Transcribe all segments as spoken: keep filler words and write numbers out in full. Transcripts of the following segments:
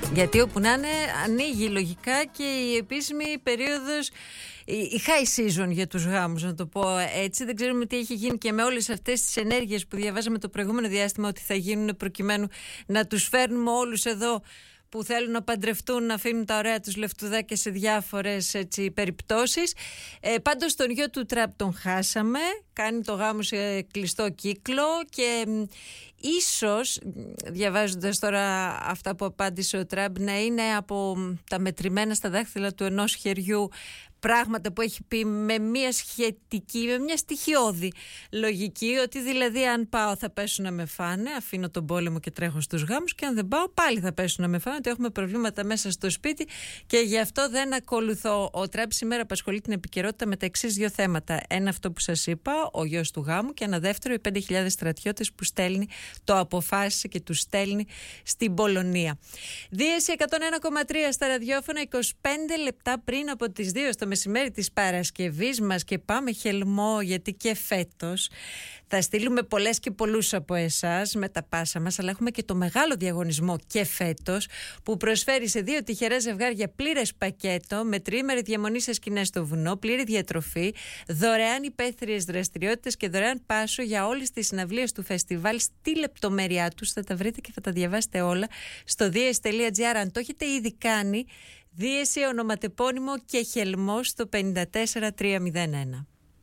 Γιατί όπου να είναι ανοίγει λογικά και η επίσημη περίοδος, η high season για τους γάμους, να το πω έτσι. Δεν ξέρουμε τι έχει γίνει και με όλες αυτές τις ενέργειες που διαβάζαμε το προηγούμενο διάστημα ότι θα γίνουν προκειμένου να τους φέρνουμε όλους εδώ που θέλουν να παντρευτούν, να αφήνουν τα ωραία τους λεφτουδάκια σε διάφορες έτσι, περιπτώσεις. Ε, πάντως τον γιο του Τραμπ τον χάσαμε, κάνει το γάμο σε κλειστό κύκλο και μ, ίσως, διαβάζοντας τώρα αυτά που απάντησε ο Τραμπ, να είναι από τα μετρημένα στα δάχτυλα του ενός χεριού πράγματα που έχει πει με μια σχετική, με μια στοιχειώδη λογική, ότι δηλαδή αν πάω θα πέσουν να με φάνε, αφήνω τον πόλεμο και τρέχω στους γάμους, και αν δεν πάω πάλι θα πέσουν να με φάνε, ότι έχουμε προβλήματα μέσα στο σπίτι και γι' αυτό δεν ακολουθώ. Ο Τραμπ σήμερα απασχολεί την επικαιρότητα με τα εξής δύο θέματα. Ένα, αυτό που σας είπα, ο γιος του γάμου, και ένα δεύτερο, οι πέντε χιλιάδες στρατιώτες που στέλνει, το αποφάσισε και τους στέλνει στην Πολωνία. Δίεση εκατόν ένα κόμμα τρία στα ραδιόφωνα, είκοσι πέντε λεπτά πριν από τις δύο στο μεσημέρι της Παρασκευής μας, και πάμε χελμό, γιατί και φέτος θα στείλουμε πολλές και πολλούς από εσάς με τα πάσα μας, αλλά έχουμε και το μεγάλο διαγωνισμό και φέτος που προσφέρει σε δύο τυχερά ζευγάρια πλήρες πακέτο με τριήμερη διαμονή σε σκηνές στο βουνό, πλήρη διατροφή, δωρεάν υπαίθριες δραστηριότητες και δωρεάν πάσο για όλες τις συναυλίες του φεστιβάλ στη λεπτομέρειά τους. Θα τα βρείτε και θα τα διαβάσετε όλα στο διες τελεία τζι άρ. Αν το έχετε ήδη κάνει, Δίεση, ονοματεπώνυμο και χελμό στο πέντε τέσσερα τρία μηδέν ένα.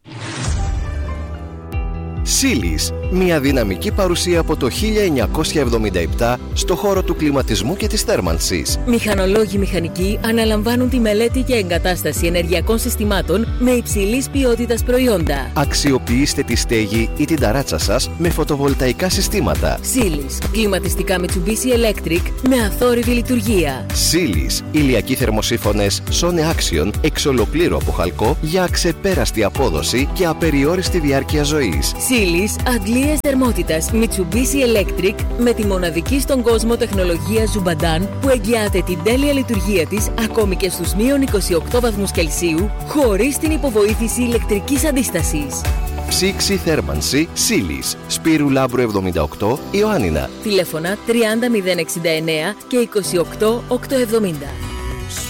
Σίλις, μια δυναμική παρουσία από το χίλια εννιακόσια εβδομήντα επτά στο χώρο του κλιματισμού και της θέρμανσης. Μηχανολόγοι μηχανικοί αναλαμβάνουν τη μελέτη και εγκατάσταση ενεργειακών συστημάτων με υψηλής ποιότητας προϊόντα. Αξιοποιήστε τη στέγη ή την ταράτσα σας με φωτοβολταϊκά συστήματα. Σίλις, κλιματιστικά Mitsubishi Electric με αθόρυβη λειτουργία. Σίλις, ηλιακοί θερμοσύφωνες Sone Action εξ ολοκλήρου από χαλκό για αξεπέραστη απόδοση και απεριόριστη διάρκεια ζωής. Σίλις, αντλίες θερμότητας Mitsubishi Electric με τη μοναδική στον κόσμο τεχνολογία Zubadan που εγγυάται την τέλεια λειτουργία της ακόμη και στους μείον είκοσι οκτώ βαθμούς Κελσίου χωρίς την υποβοήθηση ηλεκτρικής αντίστασης. Ψήξη θέρμανση Σίλις, Σπύρου Λάμπρου εβδομήντα οκτώ, Ιωάννινα. Τηλέφωνα τριάντα μηδέν εξήντα εννέα και είκοσι οκτώ οκτακόσια εβδομήντα.